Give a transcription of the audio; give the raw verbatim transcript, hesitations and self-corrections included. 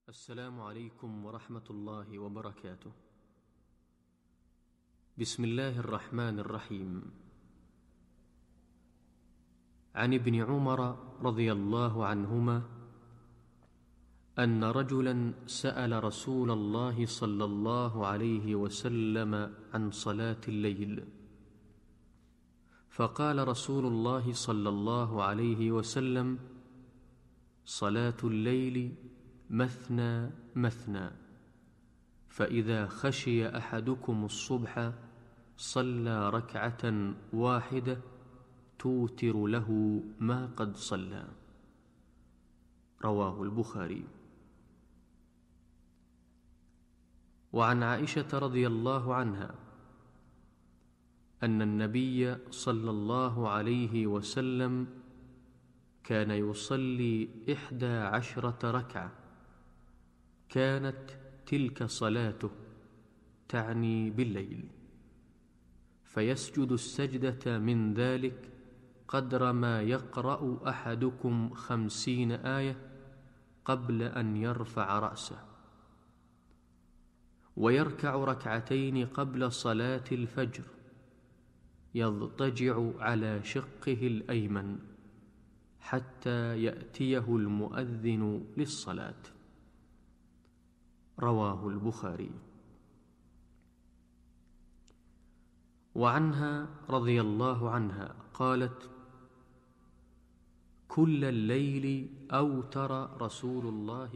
السلام عليكم ورحمة الله وبركاته. بسم الله الرحمن الرحيم. عن ابن عمر رضي الله عنهما أن رجلا سأل رسول الله صلى الله عليه وسلم عن صلاة الليل، فقال رسول الله صلى الله عليه وسلم: صلاة الليل مثنى مثنى، فإذا خشي أحدكم الصبح صلى ركعة واحدة توتر له ما قد صلى. رواه البخاري. وعن عائشة رضي الله عنها أن النبي صلى الله عليه وسلم كان يصلي إحدى عشرة ركعة، كانت تلك صلاته، تعني بالليل، فيسجد السجدة من ذلك قدر ما يقرأ أحدكم خمسين آية قبل أن يرفع رأسه، ويركع ركعتين قبل صلاة الفجر، يضطجع على شقه الأيمن حتى يأتيه المؤذن للصلاة. رواه البخاري. وعنها رضي الله عنها قالت: كل الليل أوتر رسول الله